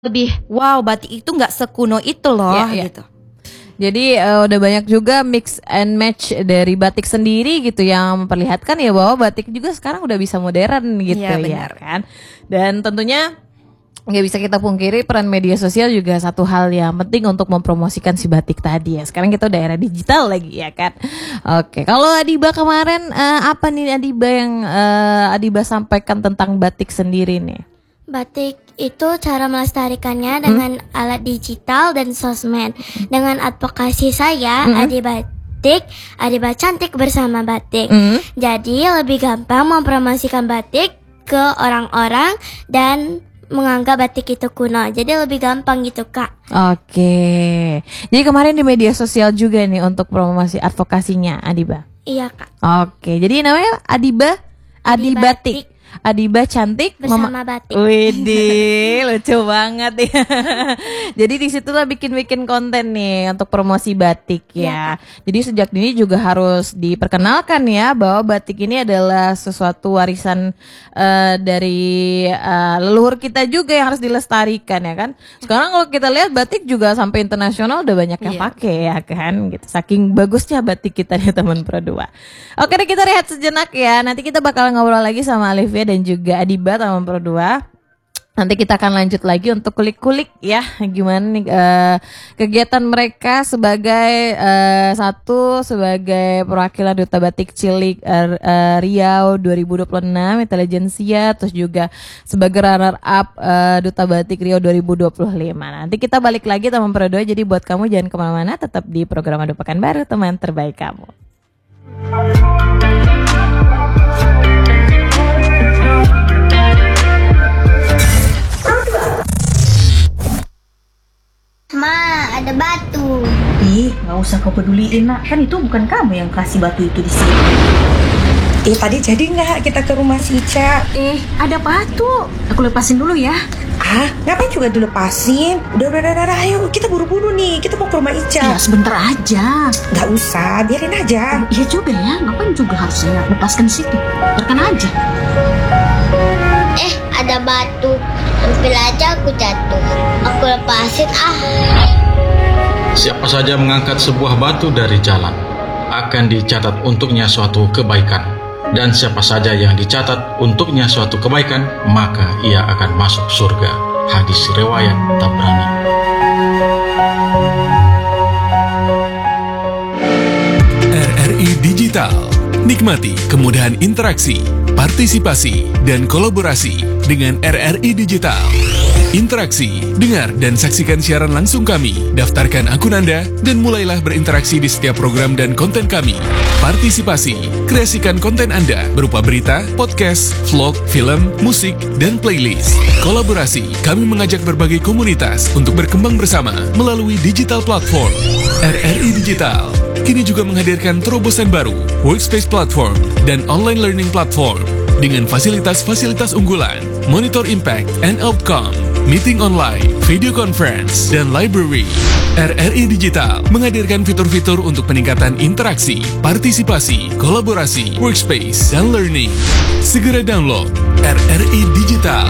lebih wow, batik itu nggak sekuno itu loh gitu. Jadi udah banyak juga mix and match dari batik sendiri gitu yang memperlihatkan ya bahwa batik juga sekarang udah bisa modern gitu ya kan. Dan tentunya nggak bisa kita pungkiri peran media sosial juga satu hal yang penting untuk mempromosikan si batik tadi ya. Sekarang kita udah era digital lagi ya kan. Oke, kalau Adiba kemarin apa nih Adiba yang Adiba sampaikan tentang batik sendiri nih? Batik itu cara melestarikannya dengan alat digital dan sosmed. Dengan advokasi saya, Adiba Cantik bersama batik. Jadi lebih gampang mempromosikan batik ke orang-orang dan menganggap batik itu kuno. Jadi lebih gampang gitu Kak. Oke. Jadi kemarin di media sosial juga nih untuk promosi advokasinya Adiba. Iya Kak. Oke. Jadi namanya Adibatik. Adiba Cantik bersama batik. Widih, lucu banget ya. Jadi disitulah bikin konten nih untuk promosi batik ya. Jadi sejak dini juga harus diperkenalkan ya bahwa batik ini adalah sesuatu warisan dari leluhur kita juga yang harus dilestarikan ya kan. Sekarang kalau kita lihat batik juga sampai internasional udah banyak yang pakai ya kan. Gitu. Saking bagusnya batik kita nih teman Pro 2. Oke, deh kita rehat sejenak ya. Nanti kita bakal ngobrol lagi sama Alivia dan juga Adiba teman Pro 2. Nanti kita akan lanjut lagi untuk kulik-kulik ya gimana nih kegiatan mereka sebagai sebagai perwakilan Duta Batik Cilik Riau 2026 Intelijensia, terus juga sebagai runner up Duta Batik Riau 2025. Nanti kita balik lagi teman Pro 2. Jadi buat kamu jangan kemana-mana, tetap di program Adu Pekanbaru, teman terbaik kamu. Ma, ada batu. Ih, nggak usah kau peduliin nak, kan itu bukan kamu yang kasih batu itu di sini. Tadi jadi nggak kita ke rumah si Ica? Ada batu. Aku lepasin dulu ya. Ngapain juga dilepasin? Udah, ayo kita buru-buru nih, kita mau ke rumah Ica. Ya sebentar aja. Nggak usah, biarin aja. Iya juga ya, ngapain juga harus saya lepaskan di situ. Biarkan aja. Ada batu. Hampir aja aku jatuh. Aku lepasin Siapa saja mengangkat sebuah batu dari jalan akan dicatat untuknya suatu kebaikan. Dan siapa saja yang dicatat untuknya suatu kebaikan, maka ia akan masuk surga. Hadis riwayat Tabrani. RRI Digital. Nikmati kemudahan interaksi, partisipasi, dan kolaborasi dengan RRI Digital. Interaksi, dengar dan saksikan siaran langsung kami, daftarkan akun Anda, dan mulailah berinteraksi di setiap program dan konten kami. Partisipasi, kreasikan konten Anda berupa berita, podcast, vlog, film, musik, dan playlist. Kolaborasi, kami mengajak berbagai komunitas untuk berkembang bersama melalui digital platform. RRI Digital kini juga menghadirkan terobosan baru, workspace platform, dan online learning platform dengan fasilitas-fasilitas unggulan, monitor impact and outcome, meeting online, video conference, dan library. RRI Digital menghadirkan fitur-fitur untuk peningkatan interaksi, partisipasi, kolaborasi, workspace, dan learning. Segera download RRI Digital.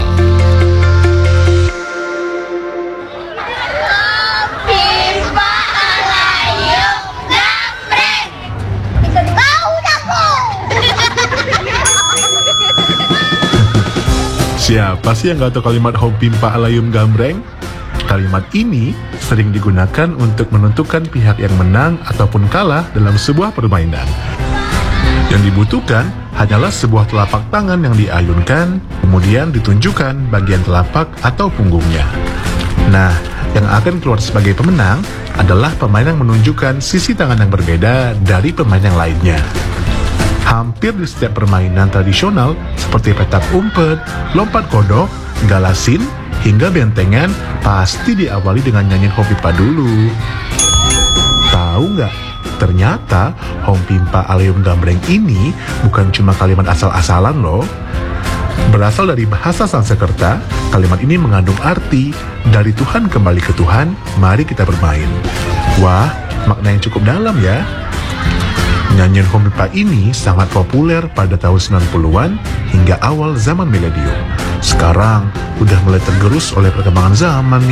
Siapa sih yang gak tahu kalimat Hobi Pak Alayum Gambreng? Kalimat ini sering digunakan untuk menentukan pihak yang menang ataupun kalah dalam sebuah permainan. Yang dibutuhkan hanyalah sebuah telapak tangan yang diayunkan, kemudian ditunjukkan bagian telapak atau punggungnya. Nah, yang akan keluar sebagai pemenang adalah pemain yang menunjukkan sisi tangan yang berbeda dari pemain yang lainnya. Hampir di setiap permainan tradisional seperti petak umpet, lompat kodok, galasin, hingga bentengan pasti diawali dengan nyanyian Hompimpa dulu. Tahu nggak? Ternyata Hompimpa Alayum Gambreng ini bukan cuma kalimat asal-asalan loh. Berasal dari bahasa Sanskerta, kalimat ini mengandung arti dari Tuhan kembali ke Tuhan, mari kita bermain. Wah, makna yang cukup dalam ya. Nyanyian Hompimpa ini sangat populer pada tahun 90-an hingga awal zaman milenium. Sekarang udah mulai tergerus oleh perkembangan zaman nih.